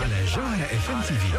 على جوهرة اف ام تي في.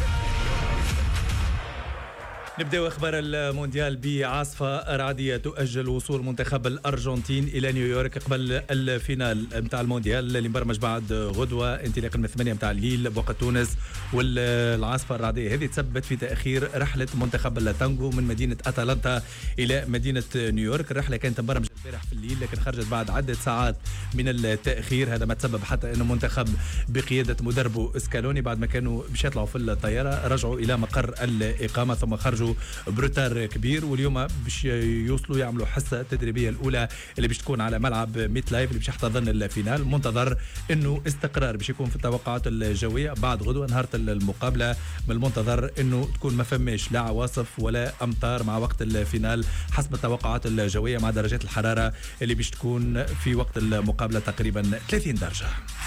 نبدأ أخبار المونديال بعاصفة رعدية تؤجل وصول منتخب الأرجنتين إلى نيويورك قبل الفينال متاع المونديال اللي مبرمج بعد غدوة انطلاقا من 8 متاع الليل بوقت تونس. والعاصفة الرعدية هذه تسببت في تأخير رحلة منتخب التانجو من مدينة أتلانتا إلى مدينة نيويورك. الرحلة كانت مبرمجة البارح في الليل لكن خرجت بعد عدة ساعات من التأخير. هذا ما تسبب حتى أن منتخب بقيادة مدربه اسكالوني بعد ما كانوا باش يطلعوا في الطيارة رجعوا إلى مقر الإقامة ثم خرجوا بروتار كبير. واليوم باش يوصلوا يعملوا حصه التدريبيه الاولى اللي باش تكون على ملعب ميت لايف اللي باش يحتضن الفينال. منتظر انه استقرار باش يكون في التوقعات الجويه بعد غدوه نهار المقابله. من المنتظر انه تكون ما فماش لا عواصف ولا امطار مع وقت الفينال حسب التوقعات الجويه مع درجات الحراره اللي باش تكون في وقت المقابله تقريبا 30 درجه.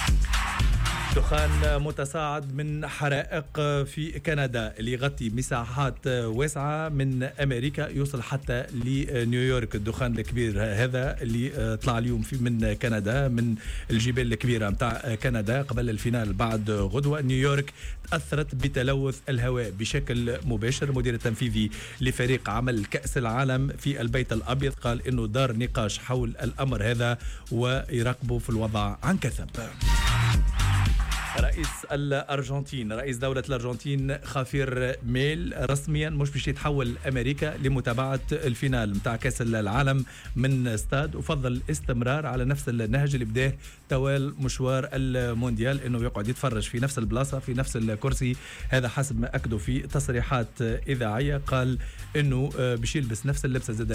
دخان متصاعد من حرائق في كندا اللي يغطي مساحات واسعة من أمريكا يوصل حتى لنيويورك. الدخان الكبير هذا اللي طلع اليوم من كندا من الجبال الكبيرة متاع كندا قبل الفينال بعد غدوة. نيويورك تأثرت بتلوث الهواء بشكل مباشر. المدير التنفيذي لفريق عمل كأس العالم في البيت الأبيض قال إنه دار نقاش حول الأمر هذا ويراقبوا في الوضع عن كثب. رئيس دولة الأرجنتين خافير ميل رسميا مش باش يتحول أمريكا لمتابعة الفينال متاع كأس العالم من استاد وفضل الاستمرار على نفس النهج اللي بداه طوال مشوار المونديال انه يقعد يتفرج في نفس البلاصة في نفس الكرسي. هذا حسب ما أكدوا في تصريحات إذاعية. قال انه باش يلبس نفس اللبسة زاد